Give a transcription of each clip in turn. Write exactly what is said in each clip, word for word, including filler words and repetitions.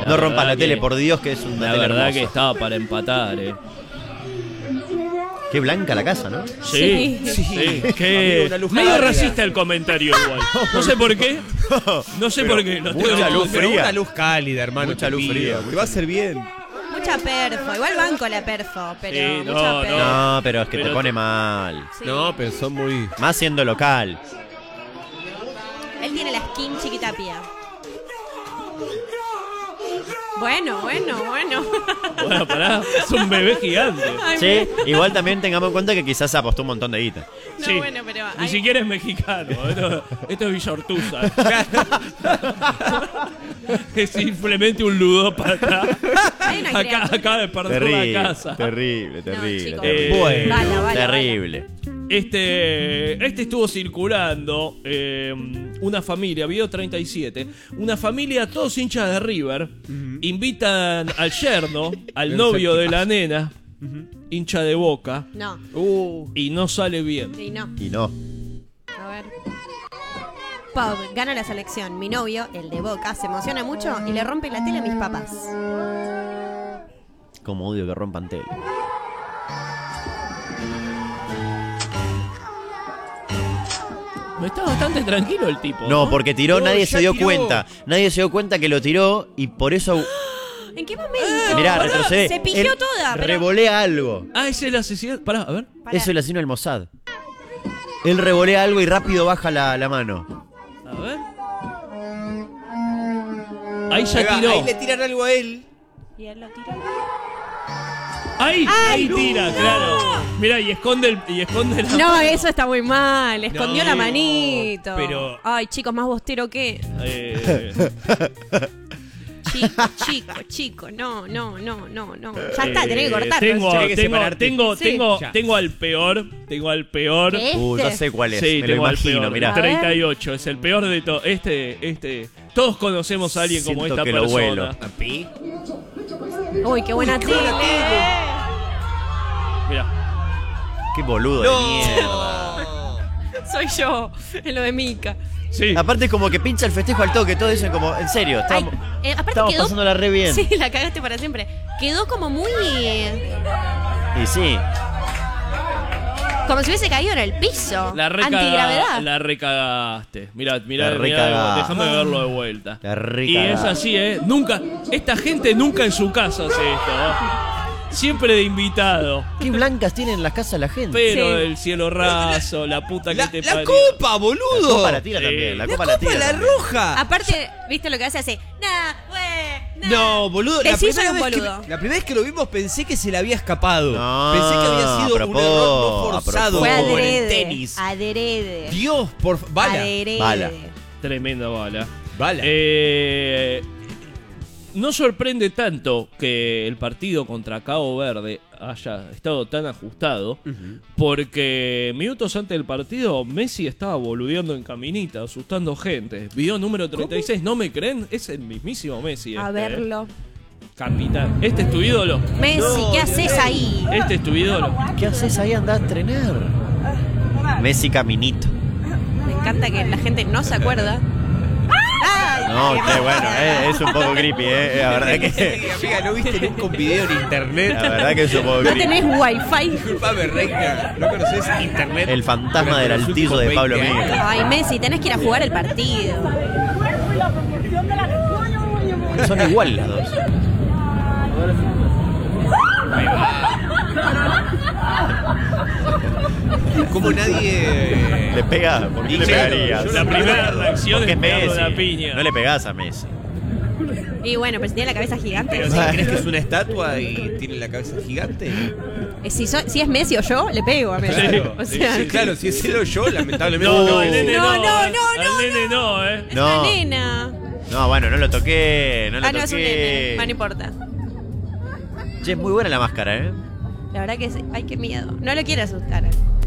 No, no rompan la tele, que, por Dios, que es una la tele verdad hermosa. que estaba para empatar, eh. Qué blanca la casa, ¿no? Sí, sí, sí. Que medio racista el comentario igual. No sé por qué. No sé por qué. No Mucha tengo- luz fría. Una luz cálida, hermano. Mucha te luz pido. fría. Te va a hacer bien. Mucha perfo. Igual banco la perfo, pero Sí, no, mucha no. perfo. No, pero es que Pero te pone te- mal. Sí. No, pero son muy... Más siendo local. Él tiene la skin chiquitapia. Bueno, bueno, bueno. Bueno, pará. Es un bebé gigante. Ay, Sí, igual también tengamos en cuenta que quizás apostó un montón de guita. No, Sí. bueno, pero Ni hay- siquiera es mexicano. Esto, esto es Villa Ortuza. Es simplemente un ludópata. hay una Acá, criatura. acaba de perder Terrible, la casa. terrible, terrible, chicos. terrible. Eh, Bueno. Bala, bala, Terrible. Este, este estuvo circulando eh, una familia, video treinta y siete, una familia, todos hinchas de River, invitan al yerno, al El novio de séptimo. la nena, hincha de Boca, No, Uh, y no sale bien. y no. Y no. A ver. Pau, gana la selección. Mi novio, el de Boca, se emociona mucho y le rompe la tele a mis papás. Como odio que rompan tele. Está bastante tranquilo el tipo. No, porque tiró, No, nadie ya se dio tiró. cuenta. Nadie se dio cuenta que lo tiró y por eso. ¿En qué momento? Mirá, Pará, retrocede. Se pigió Él toda. Pero... Revolea algo. Ah, ese es el asesinato. Pará, a ver. Pará. Eso es el asesino del Mossad. Él revolea algo y rápido baja la, la mano. A ver. Ahí ahí, ya va, tiró. ahí le tiran algo a él. Y él lo tiró. Ahí, Ay, ahí no, tira, no. claro. Mira, y esconde el, y esconde la. No, eso está muy mal. Escondió No, la manito. pero- Ay, chicos, más bostero que. Eh, Chico, chico, chico. No, no, no, no, no. Ya está, tenés que cortar. Tengo, Tenés que tengo, separarte. tengo, Sí. tengo, Ya. tengo al peor, tengo al peor. ¿Qué? Uh, ya sé cuál es. Sí, Me lo tengo al imagino, peor. mirá. A ver. treinta y ocho, es el peor de todos. Este, este. Todos conocemos a alguien como Siento esta que lo persona. huelo. Papi. Uy, qué buena tele. Mira. Qué boludo No. de mierda. Soy yo, en lo de Mika. Sí. Aparte, como que pincha el festejo al toque. Todos dicen, como, en serio, Ay, estamos, eh, aparte estamos quedó. pasándola re bien. Sí, la cagaste para siempre. Quedó como muy. Y sí. Como si hubiese caído en el piso. La recaga, Antigravedad. la recagaste. Mirá, mirá, La mirá, recagaste. déjame verlo de vuelta. La Y recagaste. es así, ¿eh? Nunca, esta gente nunca en su casa hace esto, ¿no? Siempre de invitado. Qué blancas tienen las casas la gente. Pero Sí. el cielo raso, la puta que La, te la parió. copa, boludo. La copa la tira Sí. también. La La copa la copa, tira la también. roja. Aparte, ¿viste lo que hace? Hace. Nah, güey. Nah. No, boludo. La Decí primera, soy un vez que, boludo. la primera vez que lo vimos pensé que se le había escapado. No, pensé que había a sido un propósito, error no a forzado Fue como en el adrede. tenis. Adrede. Dios, por bala. Adrede. Bala. Tremenda bala. Bala. Eh, no sorprende tanto que el partido contra Cabo Verde haya estado tan ajustado, porque minutos antes del partido Messi estaba boludeando en caminita, asustando gente. Video número treinta y seis, ¿no me creen? Es el mismísimo Messi. A este, verlo. eh. Capitán. ¿Este es tu ídolo? Messi, No, ¿qué haces ahí? ¿Este es tu ídolo? ¿Qué haces ahí? Andá a entrenar. Messi caminito. Me encanta que la gente no se acuerda. ¡Ay! No, qué bueno, eh, es un poco creepy, eh. La verdad que. Amiga, ¿no viste nunca un video en internet? La verdad que es un poco No creepy. tenés wifi. Disculpame, reina. ¿No conoces internet? El fantasma Durante del los altillo últimos de Pablo veinte Miguel. años. Ay, Messi, tenés que ir a jugar el partido. Son iguales las dos. Como nadie. ¿Le pega? ¿Por qué le Claro, pegarías? yo La primera reacción Porque es es pegarle Messi. una piña. No le pegás a Messi. Y bueno, pero si tiene la cabeza gigante. Pero si crees que es una estatua y tiene la cabeza gigante. Eh, Si, so- si es Messi o yo, le pego a Messi. Claro, O sea, sí, claro, si es él o yo, lamentablemente. No, no, No. el nene No, no. no, eh. no, no, Al nene no, eh. es No. una nena. No, bueno, no lo toqué. No lo Ah, no, es un nene. toqué. Bueno, no importa. Che, es muy buena la máscara, eh. La verdad que sí. Ay, qué miedo. No lo quiero asustar.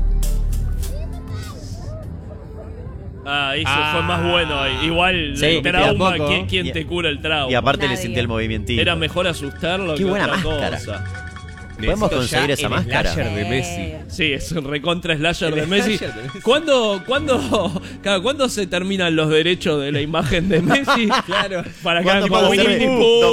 Ah, eso Ah. fue más bueno ahí. Igual Sí, el y trauma, tampoco. ¿quién, quién Y- te cura el trauma? Y aparte Nadie. le sentí el movimientito. Era mejor asustarlo Qué que buena otra máscara. cosa. ¿Podemos Necesito conseguir ya esa el máscara? slasher de Messi. Eh, Sí, es un recontra slasher de El Messi. slasher de Messi. ¿Cuándo, cuándo, claro, ¿cuándo se terminan los derechos de la imagen de Messi? Claro. Para que ¿Cuándo hagan como pasa a ser Winnie Messi? Pooh,